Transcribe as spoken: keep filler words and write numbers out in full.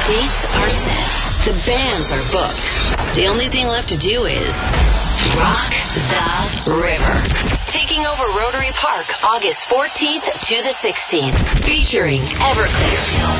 dates are set. The bands are booked. The only thing left to do is rock the river. Taking over Rotary Park August fourteenth to the sixteenth. Featuring Everclear,